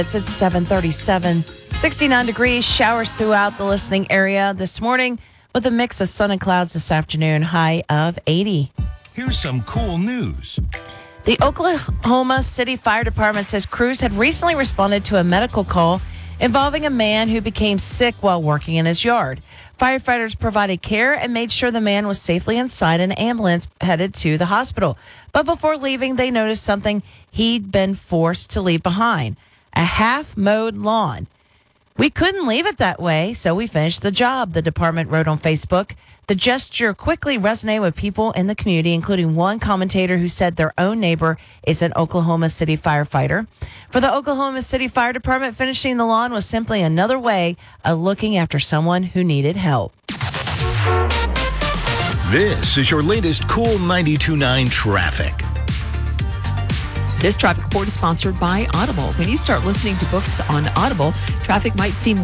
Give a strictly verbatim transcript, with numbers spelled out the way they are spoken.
It's at seven thirty-seven, sixty-nine degrees, showers throughout the listening area this morning with a mix of sun and clouds this afternoon, high of eighty. Here's some cool news. The Oklahoma City Fire Department says crews had recently responded to a medical call involving a man who became sick while working in his yard. Firefighters provided care and made sure the man was safely inside an ambulance headed to the hospital. But before leaving, they noticed something he'd been forced to leave behind. A half-mowed lawn. We couldn't leave it that way, so we finished the job, the department wrote on Facebook. The gesture quickly resonated with people in the community, including one commentator who said their own neighbor is an Oklahoma City firefighter. For the Oklahoma City Fire Department, finishing the lawn was simply another way of looking after someone who needed help. This is your latest Cool ninety-two point nine traffic. This traffic report is sponsored by Audible. When you start listening to books on Audible, traffic might seem